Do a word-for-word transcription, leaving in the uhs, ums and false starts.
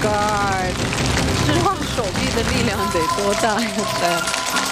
god！释放手臂的力量得多大呀？天！